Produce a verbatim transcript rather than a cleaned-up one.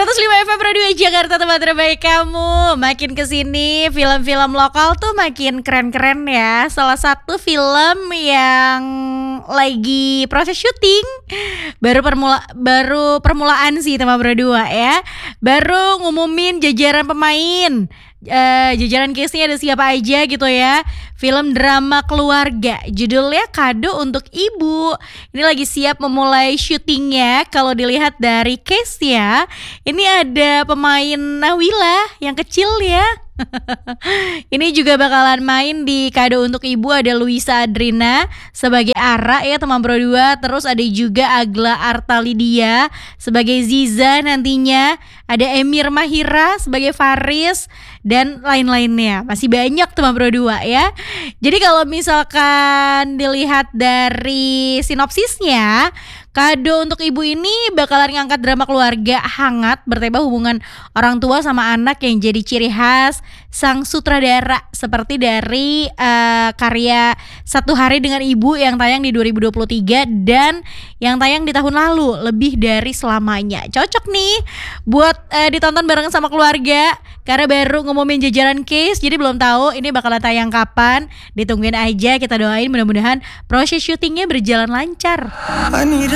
seratus lima F M Radio Jakarta, tempat terbaik kamu. Makin kesini film-film lokal tuh makin keren-keren ya. Salah satu film yang lagi proses syuting baru permula baru permulaan sih teman berdua ya. Baru ngumumin jajaran pemain. Uh, jajaran case-nya ada siapa aja gitu ya. Film drama keluarga, judulnya Kado Untuk Ibu. Ini lagi siap memulai syutingnya. Kalau dilihat dari case-nya, ini ada pemain Nawila yang kecil ya. Ini juga bakalan main di Kado Untuk Ibu. Ada Luisa Adrina sebagai Ara ya teman Pro dua. Terus ada juga Agla Artalidia sebagai Ziza nantinya. Ada Emir Mahira sebagai Faris dan lain-lainnya. Masih banyak teman Pro dua ya. Jadi kalau misalkan dilihat dari sinopsisnya, Kado Untuk Ibu ini bakalan ngangkat drama keluarga hangat bertema hubungan orang tua sama anak yang jadi ciri khas sang sutradara, seperti dari uh, karya Satu Hari Dengan Ibu yang tayang di dua ribu dua puluh tiga dan yang tayang di tahun lalu, Lebih Dari Selamanya. Cocok nih buat uh, ditonton bareng sama keluarga karena baru ngumumin jajaran case, jadi belum tahu ini bakalan tayang kapan. Ditungguin aja, kita doain mudah-mudahan proses syutingnya berjalan lancar.